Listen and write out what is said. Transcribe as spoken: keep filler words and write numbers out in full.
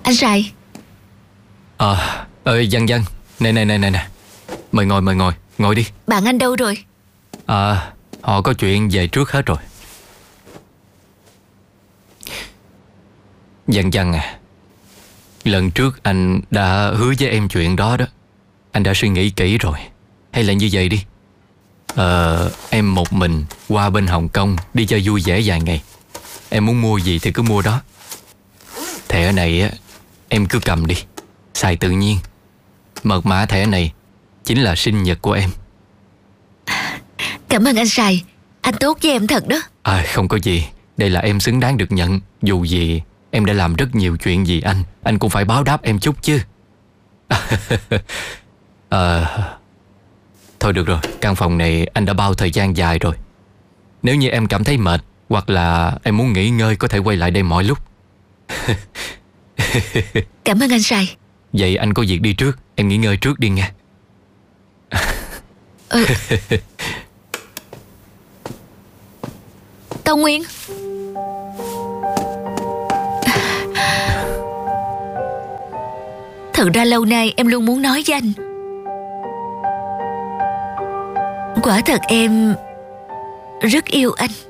Anh Sài. Ờ, ơi Văn Văn, nè nè nè nè nè, mời ngồi mời ngồi, ngồi đi. Bạn anh đâu rồi? À, họ có chuyện về trước hết rồi. Văn Văn à, lần trước anh đã hứa với em chuyện đó đó. Anh đã suy nghĩ kỹ rồi. Hay là như vậy đi, Ờ, em một mình qua bên Hồng Kông đi chơi vui vẻ vài ngày. Em muốn mua gì thì cứ mua đó. Thẻ này á, em cứ cầm đi, xài tự nhiên. Mật mã thẻ này chính là sinh nhật của em. Cảm ơn anh Sài. Anh tốt với em thật đó. À, không có gì. Đây là em xứng đáng được nhận. Dù gì em đã làm rất nhiều chuyện vì anh, anh cũng phải báo đáp em chút chứ. à, Thôi được rồi, căn phòng này anh đã bao thời gian dài rồi. Nếu như em cảm thấy mệt hoặc là em muốn nghỉ ngơi, có thể quay lại đây mọi lúc. Cảm ơn anh Sài. Vậy anh có việc đi trước, em nghỉ ngơi trước đi nha. Ừ. Tâu Nguyên. Thật ra lâu nay em luôn muốn nói với anh. Quả thật em rất yêu anh.